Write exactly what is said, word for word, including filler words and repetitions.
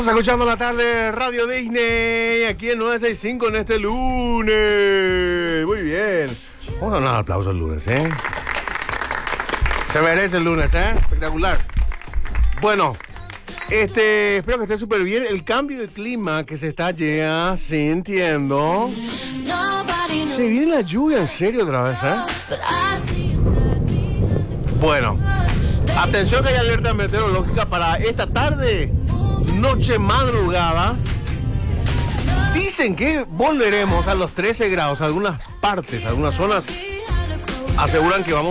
Estamos escuchando la tarde Radio Disney aquí en nueve sesenta y cinco en este lunes. Muy bien. Vamos a dar un aplauso el lunes, ¿eh? Se merece el lunes, ¿eh? Espectacular. Bueno, este, espero que esté súper bien. El cambio de clima que se está ya sintiendo. Se viene la lluvia en serio otra vez, ¿eh? Bueno, atención que hay alerta meteorológica para esta tarde, noche, madrugada. Dicen que volveremos a los trece grados. Algunas partes, algunas zonas aseguran que vamos